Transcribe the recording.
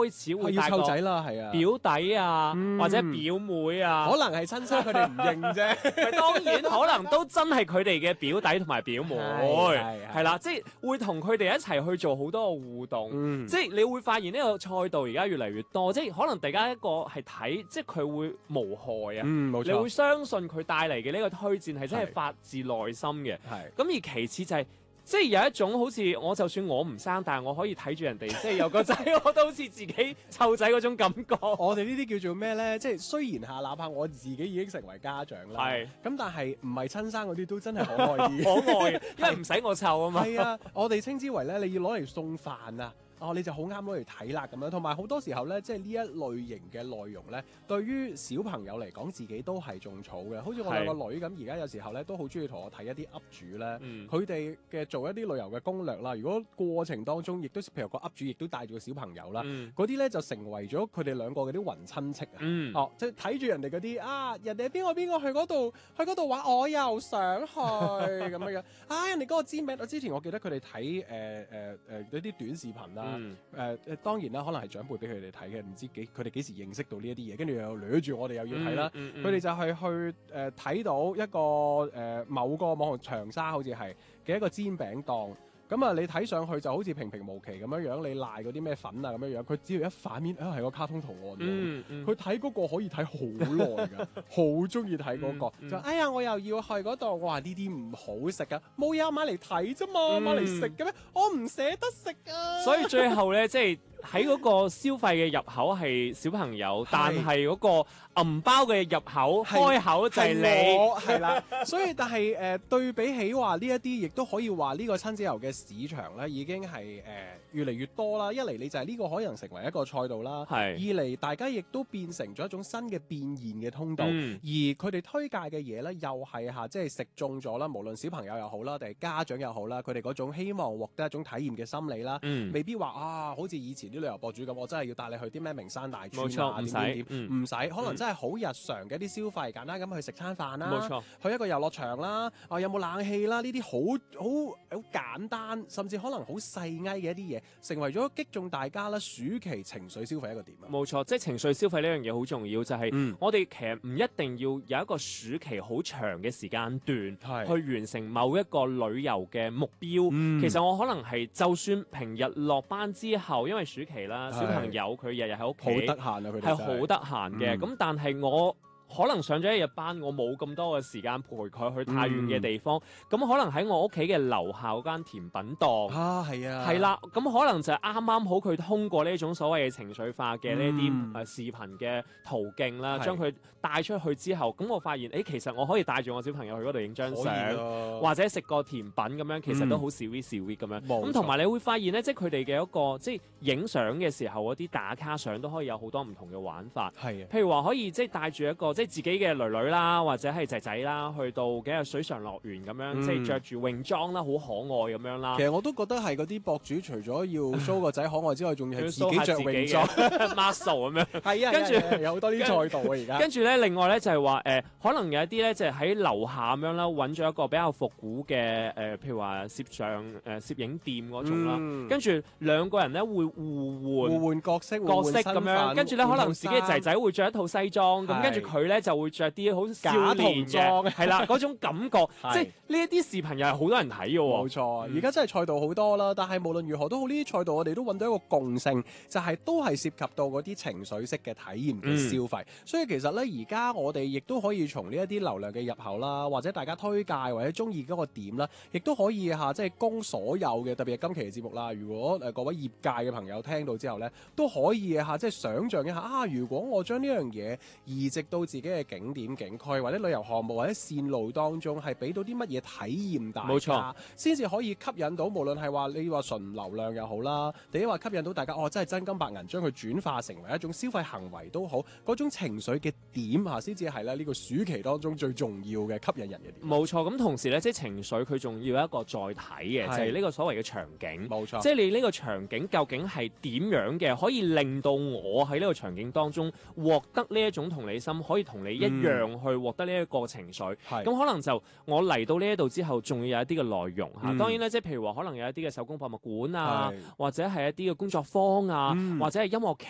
開始會帶個要湊仔啦，係啊， 表弟啊，或者表妹啊， 可能係親生，佢哋唔認啫。 當然可能都真係佢哋嘅表弟同埋表妹，係啦，即係會同佢哋一齊去做好多嘅互動，即係你會發現呢個賽道而家越嚟越多，即係可能大家一個係睇，即係佢會無害啊， 冇錯， 你會相信佢帶嚟嘅呢個推薦係真係發自內心嘅，咁而其次就係。即係有一種好似我就算我唔生，但係我可以睇住人哋即係有個仔，我都好似自己湊仔嗰種感覺。 我哋呢啲叫做咩咧？即係雖然下，哪怕我自己已經成為家長啦，咁但係唔係親生嗰啲都真係可愛啲， 可愛嘅，因為唔使我湊啊嘛。 係啊，我哋稱之為咧，你要攞嚟送飯啊。你就好啱攞嚟睇啦咁樣，同埋好多時候咧，即係呢一類型嘅內容咧，對於小朋友嚟講，自己都係種草嘅。好似我兩個女咁，而家有時候咧都好中意同我睇一啲 up 主咧，佢哋嘅做一啲旅遊嘅攻略啦。如果過程當中亦都譬如個 up 主亦都帶住個小朋友啦，嗰啲咧就成為咗佢哋兩個嗰啲雲親戚啊。即係睇住人哋嗰啲人哋邊個去嗰度玩，我又想去咁樣樣。人哋嗰個知名，之前我記得佢哋睇嗰啲短視頻啦。當然啦，可能係長輩俾佢哋睇嘅，唔知佢哋幾時認識到呢一啲嘢，跟住又掠住我哋又要睇啦。佢哋就係去睇到一個某個網紅長沙好似係嘅一個煎餅檔。咁啊，你睇上去就好似平平無奇咁樣樣，你賴嗰啲咩粉啊咁樣樣，佢只要一反面係個卡通圖案。佢睇嗰個可以睇好耐㗎，好中意睇嗰個。就我又要去嗰度，我話呢啲唔好食㗎，冇嘢買嚟睇啫嘛，買嚟食嘅咩？我唔捨得食啊！ 所以最後咧，即係。喺嗰個消費嘅入口係小朋友，但係嗰個銀包嘅入口開口就係你， 係啦。所以但係對比起話呢一啲，亦都可以話呢個親子遊嘅市場咧，已經係越嚟越多啦。一嚟你就係呢個可能成為一個賽道啦，二嚟大家亦都變成咗一種新嘅變現嘅通道。而佢哋推介嘅嘢咧，又係即係食中咗啦。無論小朋友又好啦，定係家長又好啦，佢哋嗰種希望獲得一種體驗嘅心理啦，未必話好似以前啲旅遊博主咁，我真係要帶你去啲咩名山大川啊，唔使，可能真係好日常嘅一啲消費，簡單咁去食餐飯啦，去一個遊樂場啦，有冇冷氣啦，呢啲好簡單，甚至可能好細埃嘅一啲嘢，成為咗擊中大家啦暑期情緒消費一個點。 冇錯，即係情緒消費呢樣嘢好重要，就係我哋其實唔一定要有一個暑期好長嘅時間段去完成某一個旅遊嘅目標。其實我可能係就算平日落班之後，因為暑期啦。小朋友佢日日喺屋企， 好得閒啊！佢哋係好得閒嘅。咁但係我可能上咗一日班，我冇咁多嘅時間陪佢去太遠嘅地方。咁可能喺我屋企嘅樓下嗰間甜品檔係啦。咁可能就係啱啱好佢通過呢種所謂嘅情緒化嘅呢啲視頻嘅途徑啦，將佢帶出去之後，咁我發現其實我可以帶住我小朋友去嗰度影張相，或者食個甜品咁樣，其實都好 sweet 咁樣。咁同埋你會發現咧，即係佢哋嘅一個即係影相嘅時候嗰啲打卡相都可以有好多唔同嘅玩法。譬如話可以即係帶住一個即係自己嘅女女啦，或者係仔仔啦，去到幾日水上樂園咁樣，即係着住泳裝啦，好可愛咁樣啦。 其實我都覺得係嗰啲博主除咗要 show 個仔可愛之外，仲要係自己着泳裝 muscle 咁樣。 係跟住有好多啲賽道啊而家。 跟住咧，另外咧就係話可能有一啲咧就係喺樓下咁樣啦，揾咗一個比較復古嘅譬如話攝影店嗰種啦。跟住兩個人咧會互換角色咁樣，跟住咧可能自己嘅仔仔會着一套西裝，咁跟住佢咧就會着啲好少年嘅，係啦嗰種感覺，即係呢一啲視頻又係好多人睇嘅喎。 冇錯，而家真係賽道好多啦，但係無論如何都好，呢啲賽道我哋都揾到一個共性，就係都係涉及到嗰啲情緒式嘅體驗嘅消費。所以其實咧，而家我哋亦都可以從呢一啲流量嘅入口啦，或者大家推介或者中意嗰個點啦，亦都可以即係供所有嘅，特別係今期嘅節目啦。如果各位業界嘅朋友聽到之後咧，都可以即係想像一下如果我將呢樣嘢移植到自己嘅景點景區或者旅遊項目或者線路當中，係俾到啲乜嘢體驗大家，冇錯，先至可以吸引到，無論係話你話純流量又好啦，定係話吸引到大家真係真金白銀將佢轉化成為一種消費行為都好，嗰種情緒嘅點先至係咧呢個暑期當中最重要嘅吸引人嘅點。 冇錯，咁同時咧，即係情緒佢仲要一個載體嘅，就係呢個所謂嘅場景。 冇錯， 即係你呢個場景究竟係點樣嘅，可以令到我喺呢個場景當中獲得呢一種同理心，可以同你一樣去獲得呢一個情緒。咁可能就我嚟到呢一度之後，仲要有一啲嘅內容嚇。當然咧，即係譬如話可能有一啲嘅手工博物館啊，或者係一啲嘅工作坊啊，或者係音樂